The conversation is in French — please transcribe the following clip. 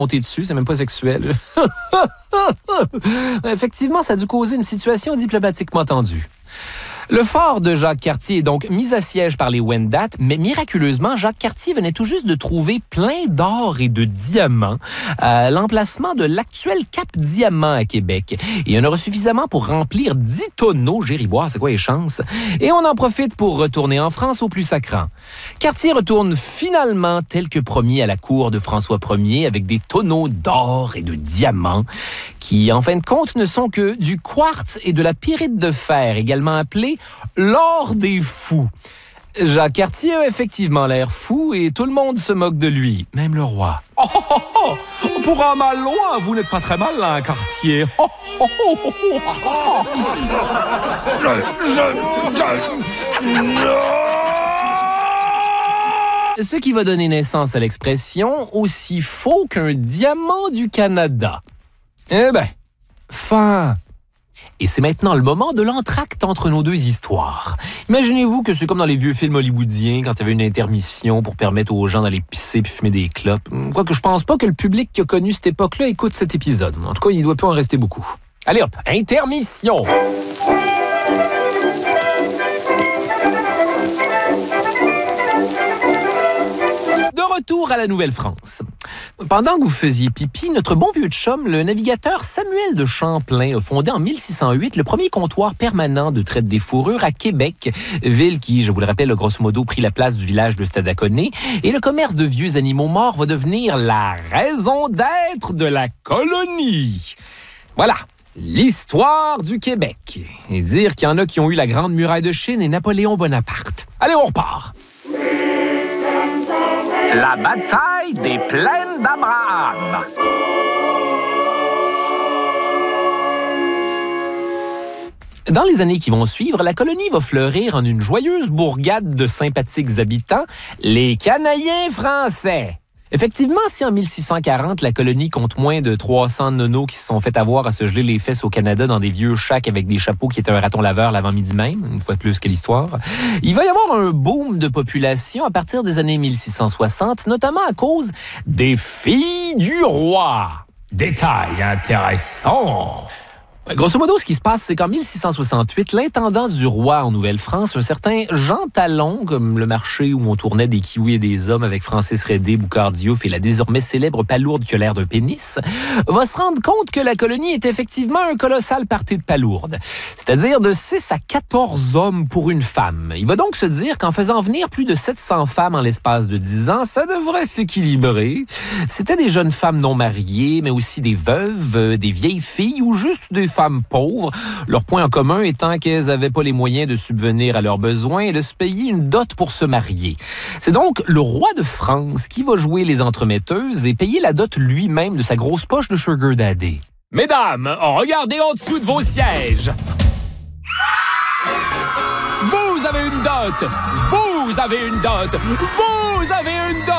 monter dessus, c'est même pas sexuel. Effectivement, ça a dû causer une situation diplomatiquement tendue. Le fort de Jacques Cartier est donc mis à siège par les Wendat, mais miraculeusement, Jacques Cartier venait tout juste de trouver plein d'or et de diamants à l'emplacement de l'actuel Cap Diamant à Québec. Et il y en aura suffisamment pour remplir 10 tonneaux, Gériboire, c'est quoi les chances? Et on en profite pour retourner en France au plus sacrant. Cartier retourne finalement, tel que promis, à la cour de François Ier avec des tonneaux d'or et de diamants qui, en fin de compte, ne sont que du quartz et de la pyrite de fer, également appelé l'or des fous. Jacques Cartier a effectivement l'air fou et tout le monde se moque de lui, même le roi. Oh, oh, oh, oh. Pour un mal loin, vous n'êtes pas très malin, Cartier. Oh, oh, oh, oh, oh. Ce qui va donner naissance à l'expression « aussi faux qu'un diamant du Canada ». Eh ben, fin. Et c'est maintenant le moment de l'entracte entre nos deux histoires. Imaginez-vous que c'est comme dans les vieux films hollywoodiens, quand il y avait une intermission pour permettre aux gens d'aller pisser puis fumer des clopes. Quoique je pense pas que le public qui a connu cette époque-là écoute cet épisode. En tout cas, il doit pas en rester beaucoup. Allez hop, intermission! Retour à la Nouvelle-France. Pendant que vous faisiez pipi, notre bon vieux chum, le navigateur Samuel de Champlain, a fondé en 1608 le premier comptoir permanent de traite des fourrures à Québec, ville qui, je vous le rappelle, a grosso modo pris la place du village de Stadaconé, et le commerce de vieux animaux morts va devenir la raison d'être de la colonie. Voilà. L'histoire du Québec. Et dire qu'il y en a qui ont eu la Grande Muraille de Chine et Napoléon Bonaparte. Allez, on repart. La bataille des plaines d'Abraham. Dans les années qui vont suivre, la colonie va fleurir en une joyeuse bourgade de sympathiques habitants, les Canadiens français. Effectivement, si en 1640, la colonie compte moins de 300 nonos qui se sont fait avoir à se geler les fesses au Canada dans des vieux shacks avec des chapeaux qui étaient un raton laveur l'avant-midi même, une fois de plus que l'histoire, il va y avoir un boom de population à partir des années 1660, notamment à cause des filles du roi. Détail intéressant! Grosso modo, ce qui se passe, c'est qu'en 1668, l'intendant du roi en Nouvelle-France, un certain Jean Talon, comme le marché où on tournait des kiwis et des hommes avec Francis Redé, Boucard Diouf et la désormais célèbre palourde qui a l'air d'un pénis, va se rendre compte que la colonie est effectivement un colossal party de palourdes, c'est-à-dire de 6 à 14 hommes pour une femme. Il va donc se dire qu'en faisant venir plus de 700 femmes en l'espace de 10 ans, ça devrait s'équilibrer. C'était des jeunes femmes non mariées, mais aussi des veuves, des vieilles filles ou juste des femmes pauvres, leur point en commun étant qu'elles n'avaient pas les moyens de subvenir à leurs besoins et de se payer une dot pour se marier. C'est donc le roi de France qui va jouer les entremetteuses et payer la dot lui-même de sa grosse poche de sugar daddy. Mesdames, regardez en dessous de vos sièges. Vous avez une dot! Vous avez une dot! Vous avez une dot!